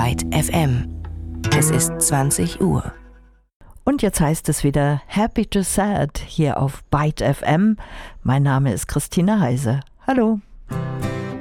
Byte FM. Es ist 20 Uhr. Und jetzt heißt es wieder Happy to Sad hier auf Byte FM. Mein Name ist Christine Heise. Hallo.